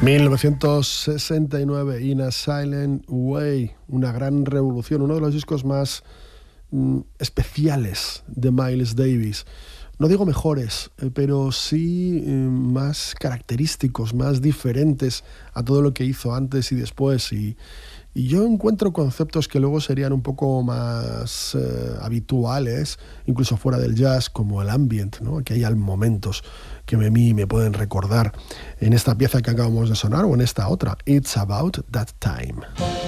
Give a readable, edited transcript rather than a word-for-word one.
1969, In a Silent Way, una gran revolución, uno de los discos más especiales de Miles Davis. No digo mejores, pero sí más característicos, más diferentes a todo lo que hizo antes y después. Y yo encuentro conceptos que luego serían un poco más habituales, incluso fuera del jazz, como el ambient, ¿no? Que hay momentos que a mí me pueden recordar en esta pieza que acabamos de sonar o en esta otra, It's About That Time.